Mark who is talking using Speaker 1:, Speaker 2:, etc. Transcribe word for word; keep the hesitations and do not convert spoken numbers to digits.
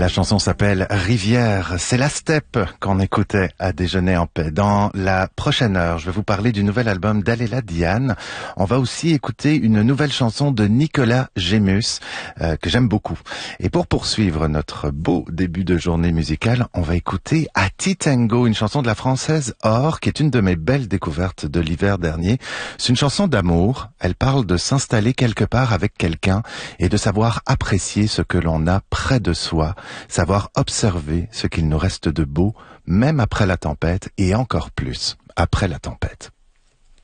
Speaker 1: La chanson s'appelle Rivière. C'est la steppe qu'on écoutait à Déjeuner en paix. Dans la prochaine heure, je vais vous parler du nouvel album d'Aléla Diane. On va aussi écouter une nouvelle chanson de Nicolas Gémus, euh, que j'aime beaucoup. Et pour poursuivre notre beau début de journée musicale, on va écouter Ati Tango, une chanson de la française Or, qui est une de mes belles découvertes de l'hiver dernier. C'est une chanson d'amour. Elle parle de s'installer quelque part avec quelqu'un et de savoir apprécier ce que l'on a près de soi, savoir observer ce qu'il nous reste de beau, même après la tempête et encore plus après la tempête.